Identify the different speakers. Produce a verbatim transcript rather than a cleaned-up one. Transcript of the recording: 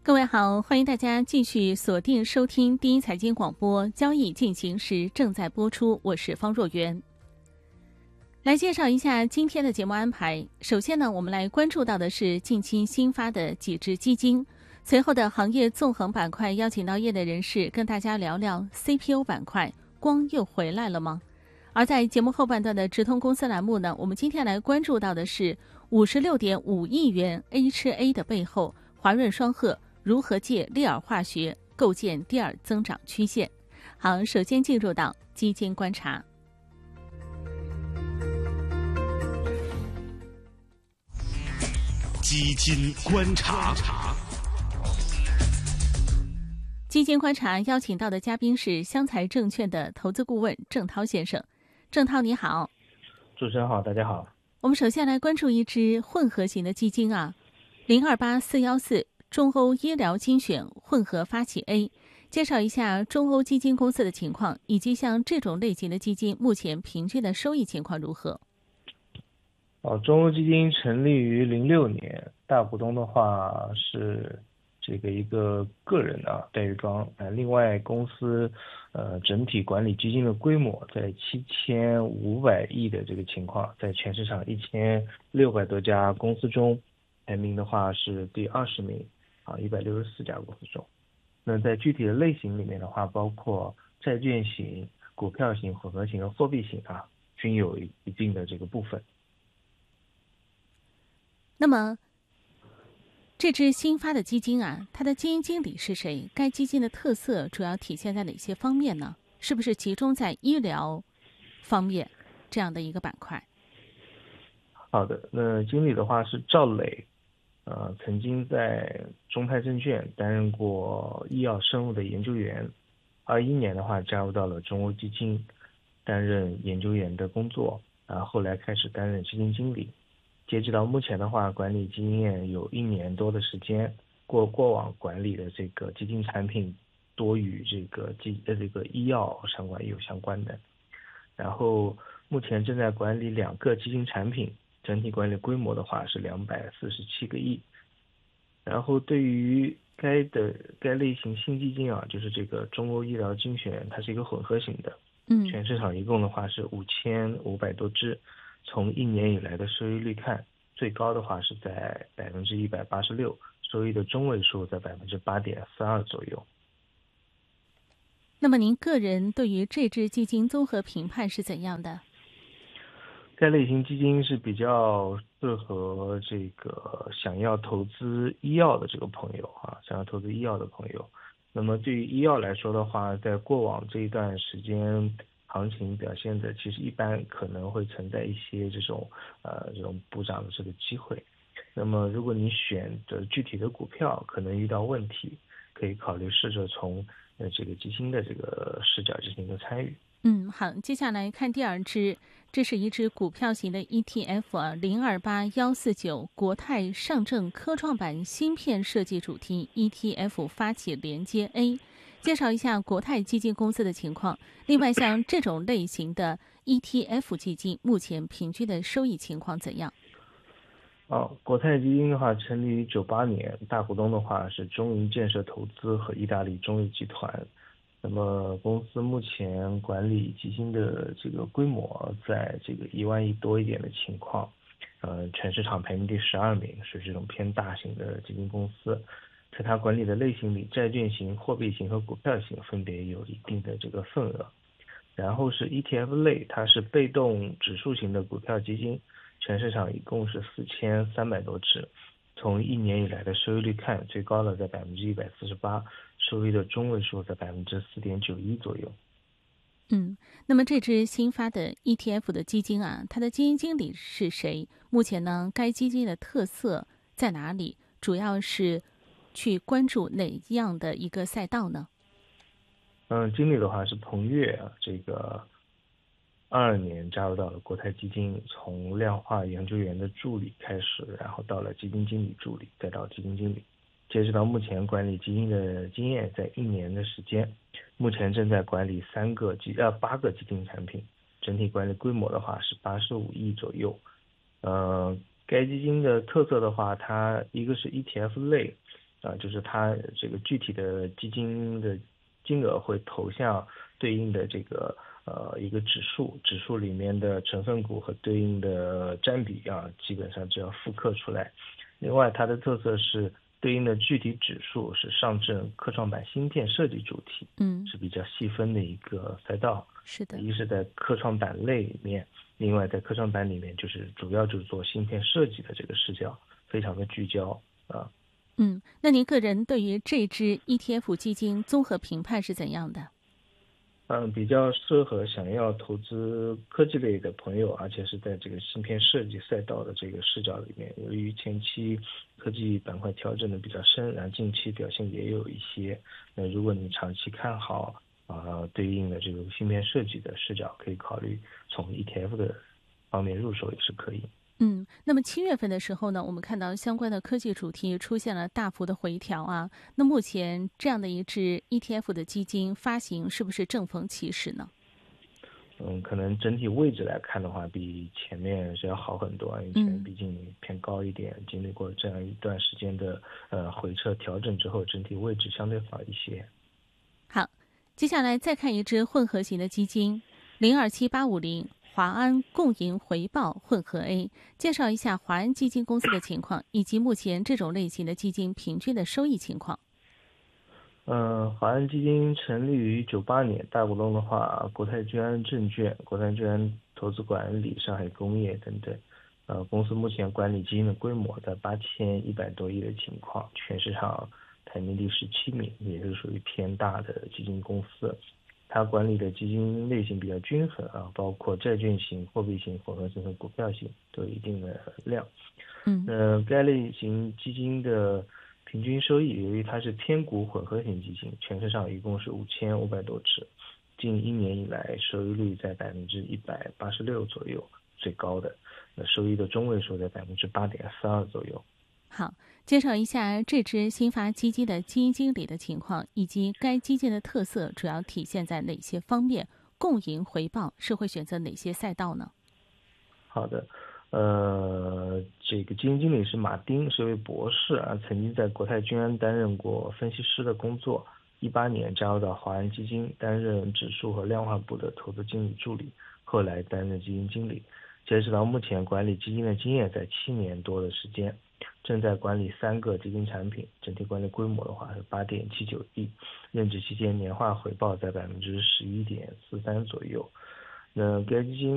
Speaker 1: 各位好，欢迎大家继续锁定收听第一财经广播，交易进行时正在播出，我是方若媛。来介绍一下今天的节目安排。首先呢，我们来关注到的是近期新发的几只基金。随后的行业纵横板块，邀请到业内人士跟大家聊聊 C P U 板块，光又回来了吗？而在节目后半段的直通公司栏目呢，我们今天来关注到的是五十六点五亿元 H A 的背后，华润双鹤如何借利尔化学构建第二增长曲线。好，首先进入到基金观察。
Speaker 2: 基金观察，
Speaker 1: 基金观察邀请到的嘉宾是湘财证券的投资顾问郑涛先生。郑涛你好。
Speaker 3: 主持人好，大家好。
Speaker 1: 我们首先来关注一只混合型的基金啊，零二八四一四中欧医疗精选混合发起 A， 介绍一下中欧基金公司的情况，以及像这种类型的基金目前平均的收益情况如何？
Speaker 3: 哦，中欧基金成立于零六年，大股东的话是这个一个个人啊，戴玉庄。呃，另外公司呃整体管理基金的规模在七千五百亿的这个情况，在全市场一千六百多家公司中，排名的话是第二十名啊，一百六十四家公司中。那在具体的类型里面的话，包括债券型、股票型、混合型和货币型啊，均有一定的这个部分。
Speaker 1: 那么这支新发的基金啊，它的基金经理是谁？该基金的特色主要体现在哪些方面呢？是不是集中在医疗方面这样的一个板块？
Speaker 3: 好的，那经理的话是赵磊，呃，曾经在中泰证券担任过医药生物的研究员，二一年的话加入到了中欧基金，担任研究员的工作，然后后来开始担任基金经理。截止到目前的话，管理经验有一年多的时间，过过往管理的这个基金产品多与这个基呃这个医药相关业务相关的，然后目前正在管理两个基金产品，整体管理规模的话是两百四十七个亿。然后对于该的该类型新基金啊，就是这个中欧医疗精选，它是一个混合型的，
Speaker 1: 嗯，
Speaker 3: 全市场一共的话是五千五百多只。从一年以来的收益率看，最高的话是在百分之一百八十六，收益的中位数在百分之八点四二左右。
Speaker 1: 那么您个人对于这支基金综合评判是怎样的？
Speaker 3: 该类型基金是比较适合这个想要投资医药的这个朋友啊，想要投资医药的朋友。那么对于医药来说的话，在过往这一段时间，行情表现的其实一般，可能会存在一些这种呃这种补涨的这个机会。那么如果你选择具体的股票可能遇到问题，可以考虑试着从呃这个基金的这个视角进行一个参与。
Speaker 1: 嗯，好，接下来看第二支，这是一支股票型的 E T F 啊，零二八幺四九国泰上证科创板芯片设计主题 E T F 发起连接 A。介绍一下国泰基金公司的情况。另外，像这种类型的 E T F 基金，目前平均的收益情况怎样？
Speaker 3: 哦，国泰基金的话，成立于九八年，大股东的话是中银建设投资和意大利中裕集团。那么公司目前管理基金的这个规模在这个一万亿多一点的情况，呃，全市场排名第十二名，是这种偏大型的基金公司。在它管理的类型里，债券型、货币型和股票型分别有一定的这个份额。然后是 E T F 类，它是被动指数型的股票基金，全市场一共是四千三百多只。从一年以来的收益率看，最高的在百分之一百四十八，收益的中位数在百分之四点九一左右。
Speaker 1: 嗯，那么这支新发的 E T F 的基金啊，它的基金经理是谁？目前呢，该基金的特色在哪里？主要是去关注哪样的一个赛道呢？
Speaker 3: 嗯，经理的话是彭越，这个二二年加入到了国泰基金，从量化研究员的助理开始，然后到了基金经理助理，再到基金经理。截止到目前，管理基金的经验在一年的时间，目前正在管理三个基呃八个基金产品，整体管理规模的话是八十五亿左右。呃，该基金的特色的话，它一个是 E T F 类， 啊，就是它这个具体的基金的金额会投向对应的这个呃一个指数，指数里面的成分股和对应的占比啊，基本上只要复刻出来。另外，它的特色是对应的具体指数是上证科创板芯片设计主题，
Speaker 1: 嗯，
Speaker 3: 是比较细分的一个赛道。
Speaker 1: 是的，
Speaker 3: 一是在科创板类里面，另外在科创板里面就是主要就是做芯片设计的这个视角，非常的聚焦啊。
Speaker 1: 嗯，那您个人对于这支 E T F 基金综合评判是怎样的？
Speaker 3: 嗯，比较适合想要投资科技类的朋友，而且是在这个芯片设计赛道的这个视角里面。由于前期科技板块调整的比较深，然后近期表现也有一些。那如果你长期看好啊、呃，对应的这个芯片设计的视角，可以考虑从 E T F 的方面入手也是可以。
Speaker 1: 嗯，那么七月份的时候呢，我们看到相关的科技主题出现了大幅的回调啊。那目前这样的一支 E T F 的基金发行是不是正逢其时呢？
Speaker 3: 嗯，可能整体位置来看的话，比前面是要好很多，因为前面毕竟偏高一点，经历过这样一段时间的呃回撤调整之后，整体位置相对好一些。
Speaker 1: 好，接下来再看一支混合型的基金零二七八五零。华安共赢回报混合 A， 介绍一下华安基金公司的情况，以及目前这种类型的基金平均的收益情况。
Speaker 3: 嗯、呃，华安基金成立于九八年，大股东的话，国泰君安证券、国泰君安投资管理、上海工业等等。呃，公司目前管理基金的规模在八千一百多亿的情况，全市场排名第十七名，也是属于偏大的基金公司。它管理的基金类型比较均衡啊，包括债券型、货币型、混合型和股票型都有一定的量。
Speaker 1: 嗯，
Speaker 3: 呃，该类型基金的平均收益，由于它是偏股混合型基金，全市场一共是五千五百多只，近一年以来收益率在百分之一百八十六左右，最高的。那收益的中位数在百分之八点四二左右。
Speaker 1: 好，介绍一下这支新发基金的基金经理的情况，以及该基金的特色主要体现在哪些方面？共赢回报是会选择哪些赛道呢？
Speaker 3: 好的，呃，这个基金经理是马丁，是位博士啊，曾经在国泰君安担任过分析师的工作。一八年加入到华安基金，担任指数和量化部的投资经理助理，后来担任基金经理。截止到目前，管理基金的经验在七年多的时间，正在管理三个基金产品，整体管理规模的话是八点七九亿，任职期间年化回报在百分之十一点四三左右。那该基金